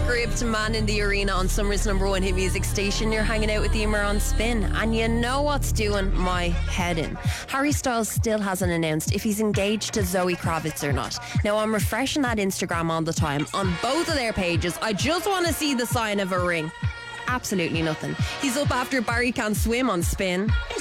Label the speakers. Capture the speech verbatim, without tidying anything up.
Speaker 1: Gripped Man in the Arena on Summer's number one hit music station. You're hanging out with Emer on Spin, and you know what's doing my head in. Harry Styles still hasn't announced if he's engaged to Zoe Kravitz or not. Now, I'm refreshing that Instagram all the time on both of their pages. I just want to see the sign of a ring. Absolutely nothing. He's up after Barry Can't Swim on Spin.